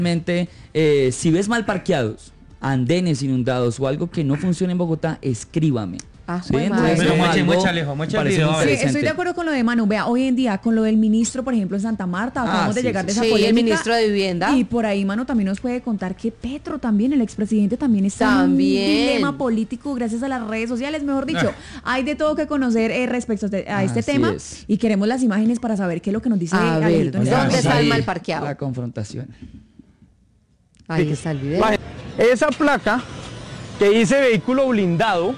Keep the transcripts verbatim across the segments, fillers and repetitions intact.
Eh, si ves mal parqueados, andenes inundados o algo que no funciona en Bogotá, escríbame. Ah, ¿sí? Entonces, pero mucha, algo, mucha lejos, mucha video. Sí, estoy de acuerdo con lo de Manu. Vea, hoy en día, con lo del ministro, por ejemplo, en Santa Marta, acabamos Ah, de sí, llegar sí, de esa sí, polémica. el ministro de Vivienda. Y por ahí, Manu, también nos puede contar que Petro también, el expresidente, también está También. en un dilema político gracias a las redes sociales. Mejor dicho, Ah. hay de todo que conocer eh, respecto a este Así tema. es. Y queremos las imágenes para saber qué es lo que nos dice A ver, Alejito en este ¿dónde momento. está el Ahí, mal parqueado? La confrontación. Ahí está el video. Esa placa que dice vehículo blindado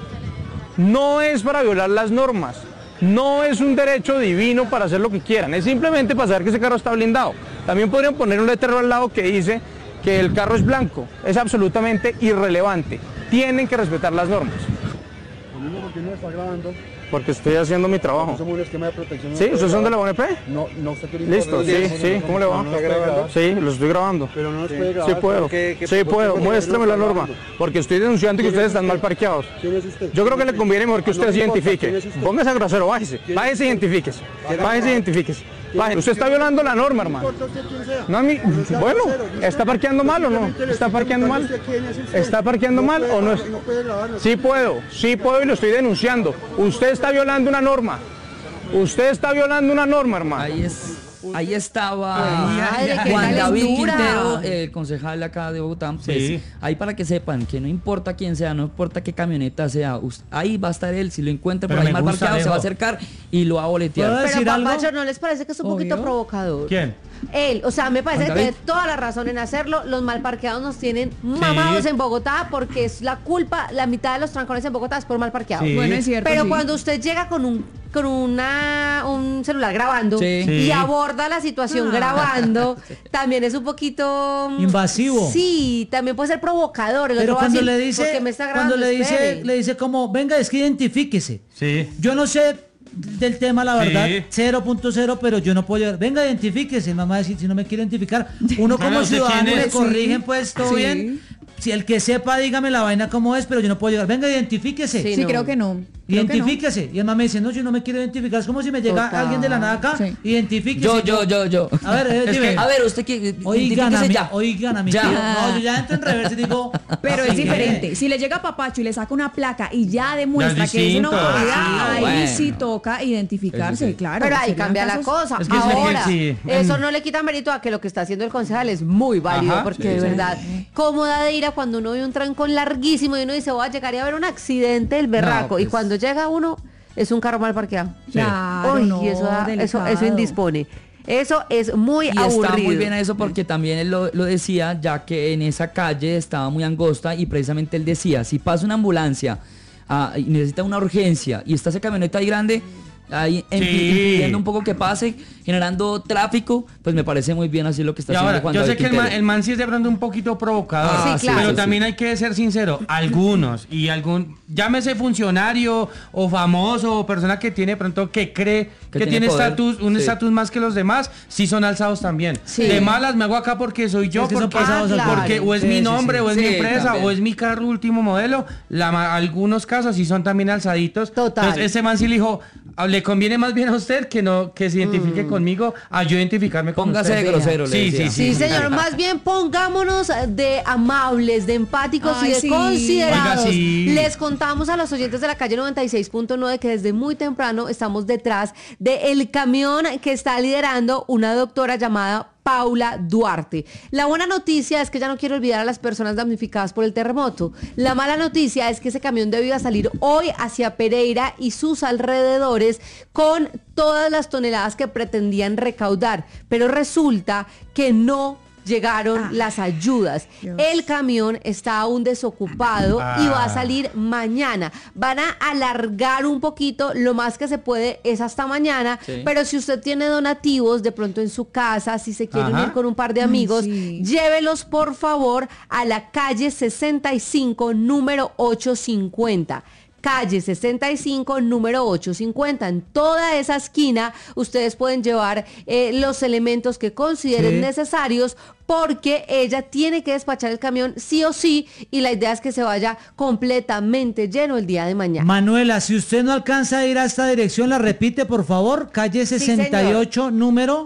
no es para violar las normas, no es un derecho divino para hacer lo que quieran, es simplemente para saber que ese carro está blindado. También podrían poner un letrero al lado que dice que el carro es blanco, es absolutamente irrelevante, tienen que respetar las normas. ¿Por qué no está grabando? Porque estoy haciendo mi trabajo. ¿Somos un esquema de protección? ¿Sí? ¿Ustedes son de la U N P? No, no está queriendo. Listo, sí, sí, ¿cómo le va? ¿No está grabando? Sí, lo estoy grabando. Pero no nos puede Sí grabar. puedo, ¿Qué- qué- sí por qué puedo, por qué muéstrame no la está norma, grabando? porque estoy denunciando que ¿Quién ustedes es están usted? mal parqueados. ¿Quién es usted? Yo creo que le conviene mejor que usted No se me importa, identifique. ¿quién es usted? Póngase grosero, bájese, bájese y identifíquese. Bájese y identifíquese. Bájese. Usted está violando la norma, hermano. No importa usted quién sea. No, a mí, Pero está bueno, grosero. Yo ¿está parqueando mal o no? simplemente le ¿Está estoy parqueando mal? preguntando quién es usted. ¿Está parqueando No mal puede o no? grabar, no puede grabar, no Sí puedo, sí puedo y lo estoy denunciando. Usted está violando una norma. Usted está violando una norma, hermano. Ahí es. Ahí estaba Madre, qué Juan David calentura. Quintero, el concejal acá de Bogotá. Pues, Sí. ahí para que sepan que no importa quién sea, no importa qué camioneta sea, us- ahí va a estar él. Si lo encuentra por Pero ahí me mal gusta, parqueado, se va a Alejo. acercar y lo va a boletear. ¿Puedo Pero decir algo? Papacho, ¿no les parece que es un poquito Obvio. provocador? ¿Quién? Él, o sea, me parece que Juan David. tiene toda la razón en hacerlo. Los mal parqueados nos tienen mamados en Bogotá porque es la culpa, la mitad de los trancones en Bogotá es por mal parqueados. Sí. Bueno, es cierto. Pero sí. cuando usted llega con un con una un celular grabando Sí. y Sí. aborda la situación Ah. grabando, también es un poquito mm, Invasivo. Sí, también puede ser provocador. El Pero otro va a cuando decir, le dice, "¿Por qué me está grabando? cuando le dice, Espere". le dice como, venga, es que identifíquese. Sí. Yo no sé del tema, la Sí. verdad, cero punto cero, pero yo no puedo llegar. Venga, identifíquese, mamá, decir, si no me quiere identificar. Uno Claro, como ¿usted ciudadano quién le es? corrigen, Sí. pues, todo Sí. bien. Si el que sepa, dígame la vaina como es, pero yo no puedo llegar. Venga, identifíquese. Sí. Sí, no. creo que no. Creo que no. Identifíquese. Y el mamá me dice, no, yo no me quiero identificar. Es como si me llega Total. alguien de la nada acá, Sí. identifíquese. Yo, yo, yo, yo. A ver, eh, Es dime. que, a ver, usted que Oigan a identifíquese mí, ya. oigan a mí. Ya. tío. No, yo ya entro en reversa y digo... Pero es "Sí, diferente. Si le llega a Papacho y le saca una placa y ya demuestra Ya es que es una distinto. autoridad, Ah, ahí bueno. sí toca identificarse, Sí, sí. claro. Pero ahí serían cambia la casos- cosa. Es que es Ahora, sí. eso no le quita mérito a que lo que está haciendo el concejal es muy válido, Ajá, porque sí, de sí. verdad, cómo da de ira cuando uno ve un trancón larguísimo y uno dice, voy a llegar y a ver un accidente del berraco. Y pues. cuando llega uno, es un carro mal parqueado. Claro, Uy, no, y eso, da- eso, eso delicado. indispone. Eso es muy Y aburrido. está muy bien a eso porque también él lo, lo decía, ya que en esa calle estaba muy angosta y precisamente él decía, si pasa una ambulancia ah, y necesita una urgencia y está esa camioneta ahí grande, ahí Sí. impi- impidiendo un poco que pase, generando tráfico, pues me parece muy bien así lo que está Y haciendo ahora, Juan yo David sé que el Quintero. man, el man sí es de pronto un poquito provocador, Ah, sí, claro. pero sí, también sí. hay que ser sincero, algunos y algún, llámese funcionario o famoso o persona que tiene de pronto que cree que, Que tiene tiene poder. estatus, un Sí. estatus más que los demás, sí son alzados también. Sí. De malas me hago acá porque soy yo, Es que son porque, pasados al porque claro. o es Sí, mi sí, nombre, sí. o es Sí, mi empresa, también. o es mi carro último modelo, la, ma- algunos casos sí son también alzaditos. Total. Entonces ese man sí le dijo, "Ah, le conviene más bien a usted que no que se identifique conmigo, a yo identificarme con Póngase usted. de grosero, le Sí, decía. sí, Sí, señor, más bien pongámonos de amables, de empáticos Ay, y de sí. considerados. Oiga, sí. Les contamos a los oyentes de la calle noventa y seis punto nueve que desde muy temprano estamos detrás del camión que está liderando una doctora llamada Paula Duarte. La buena noticia es que ya no quiero olvidar a las personas damnificadas por el terremoto. La mala noticia es que ese camión debía salir hoy hacia Pereira y sus alrededores con todas las toneladas que pretendían recaudar, pero resulta que no llegaron Ah. las ayudas. Dios. El camión está aún desocupado y va a Ah. salir mañana. Van a alargar un poquito, lo más que se puede es hasta mañana, Sí. pero si usted tiene donativos de pronto en su casa, si se quiere Ajá. unir con un par de amigos, sí. llévelos por favor a la calle sesenta y cinco, número ochocientos cincuenta. Calle sesenta y cinco, número ochocientos cincuenta. En toda esa esquina ustedes pueden llevar eh, los elementos que consideren Sí. necesarios porque ella tiene que despachar el camión sí o sí y la idea es que se vaya completamente lleno el día de mañana. Manuela, si usted no alcanza a ir a esta dirección, la repite, por favor. Calle sesenta y ocho, número...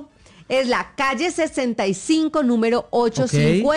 Es la calle sesenta y cinco, número ochocientos cincuenta.